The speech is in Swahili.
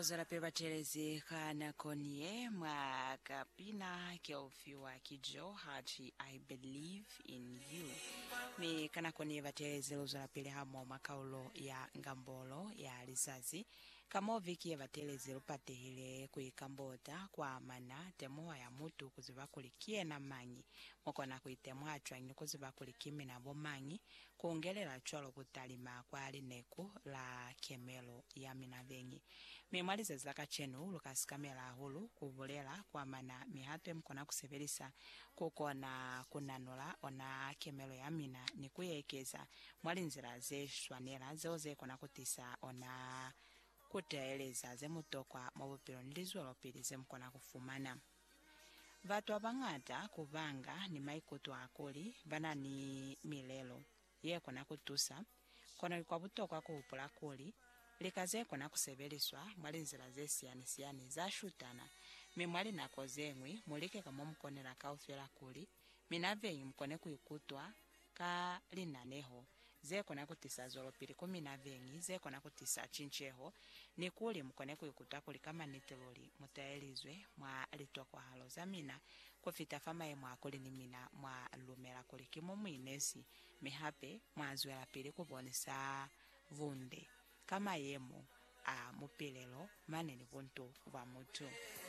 Lozora peba chelezi kana konie mwa kapina kiofiwa kijo hachi I believe in you. Mi kana konie vatelezi lozora pele hamo makaulo ya ngambolo ya lizazi. Kamo viki ya vatelezi lupate hile kuikambota kwa mana temuwa ya mutu kuziva kulikie na mangi. Mwoko na kuitemuwa achwangi kuziva kulikime na bomangi. Kuongele la cholo kutalima kwa alineku la kemelo ya minavengi. Mimaliza zaka chenu lukasikamela hulu kuvulela kwa mana mihatwe mkona kuseverisa kukona kunanula ona kemelo ya mina ni kuyekeza mwalinzira ze shwanela zeoze kona kutisa ona kutaeleza ze mutokwa mabupiro nilizu alopilize mkona kufumana. Vatu abangata kuvanga ni maikutu akuli vana ni milelo ye kona kutusa kona kwa butokwa kuhupula kuli likaze kona kuseveliswa mwalinzira ze siyani za shutana mimwali nako zengwi mulike kama mkonela kaufela kuli minavengi mkone kuikutwa ka linaneho ze kona kutisa zolopili kuminavengi ze kona kutisa chincheho ni kuli mkone kuikutwa kuli kama niteloli mutaelizwe mwa litokwa halo zamina kufita fama ye mwa kuli ni mina mwa lumela kuli kimo mwinesi mihape mwa zwela pili kubonisa vunde kama yemo mupilelo maneni buntu wa mutu.